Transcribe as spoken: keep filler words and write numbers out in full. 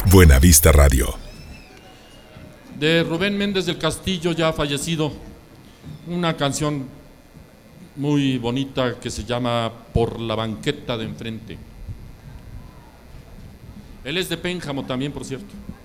Buenavista Radio. De Rubén Méndez del Castillo, ya fallecido, una canción muy bonita que se llama Por la banqueta de enfrente. Él es de Pénjamo también, por cierto.